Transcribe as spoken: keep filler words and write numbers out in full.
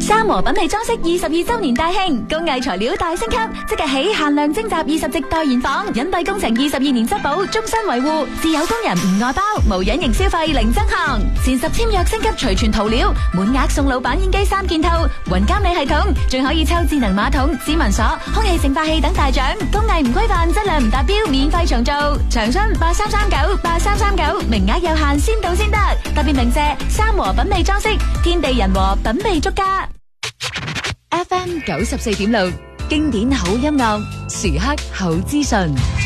三和品味裝飾二十二周年大慶，工藝材料大升級，即日起限量徵集二十席代言房，隱蔽工程二十二年質保，終身維護，自有工人唔外包，無隱形消費零增項，前十簽約升級隨傳塗料，滿額送老闆煙機三件套，雲監理系統，仲可以抽智能馬桶、指紋鎖、空氣淨化器等大獎，工藝唔規範，質量唔達標，免費重做，長春八三三九八三三九，名額有限，先到先得，特別鳴謝三和品味裝飾，天地人和品味足家。F M 九十四點六，經典好音樂，時刻好資訊。